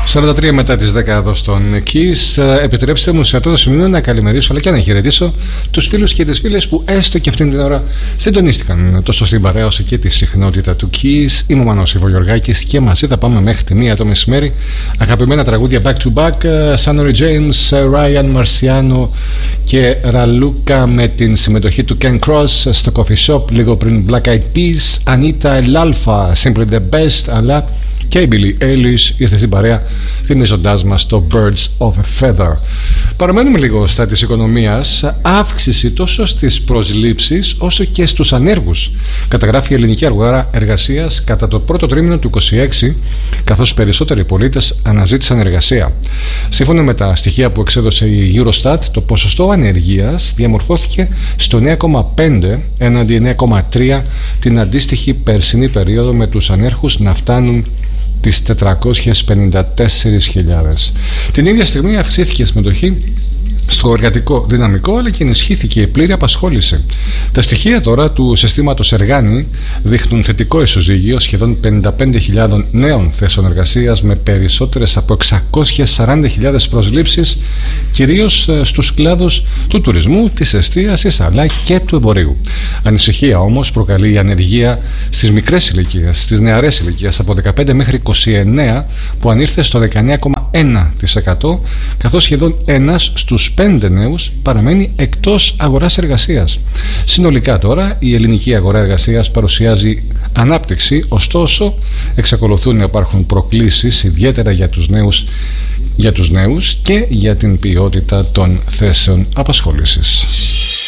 43 μετά τις 10 εδώ στον Kiss. Επιτρέψτε μου σε αυτό το σημείο να καλημερίσω αλλά και να χαιρετήσω τους φίλους και τις φίλες που έστω και αυτήν την ώρα συντονίστηκαν τόσο στην παρέα όσο και τη συχνότητα του Kiss. Είμαι ο Μανώος Ιβογιοργάκης και μαζί θα πάμε μέχρι τη 1 το μεσημέρι. Αγαπημένα τραγούδια back to back. Σάνορι James, Ryan Marciano και Ραλούκα με την συμμετοχή του Ken Cross στο coffee shop λίγο πριν. Black Eyed Peas, Anita El Alfa, Simply the Best, αλλά και η Billie Eilish ήρθε στην παρέα θυμίζοντάς μας το Birds of a Feather. Παραμένουμε λίγο στα της οικονομίας. Αύξηση τόσο στις προσλήψεις όσο και στους ανέργους καταγράφει η ελληνική αγορά εργασίας κατά το πρώτο τρίμηνο του 2026, καθώς περισσότεροι πολίτες αναζήτησαν εργασία. Σύμφωνα με τα στοιχεία που εξέδωσε η Eurostat, το ποσοστό ανεργίας διαμορφώθηκε στο 9,5 έναντι 9,3 την αντίστοιχη περσινή περίοδο, με τους ανέργους να φτάνουν τις 454.000. Την ίδια στιγμή αυξήθηκε η συμμετοχή στο εργατικό δυναμικό, αλλά και ενισχύθηκε η πλήρη απασχόληση. Τα στοιχεία τώρα του συστήματος Εργάνη δείχνουν θετικό ισοζύγιο σχεδόν 55.000 νέων θέσεων εργασίας, με περισσότερες από 640.000 προσλήψεις, κυρίως στους κλάδους του τουρισμού, της εστίασης αλλά και του εμπορίου. Ανησυχία όμως προκαλεί η ανεργία στις μικρές ηλικίες, στις νεαρές ηλικίες από 15 μέχρι 29, που ανήρθε στο 19,1%, καθώς σχεδόν ένας στους 5 νέους παραμένει εκτός αγοράς εργασίας. Συνολικά τώρα η ελληνική αγορά εργασίας παρουσιάζει ανάπτυξη, ωστόσο εξακολουθούν να υπάρχουν προκλήσεις, ιδιαίτερα για τους νέους και για την ποιότητα των θέσεων απασχόλησης.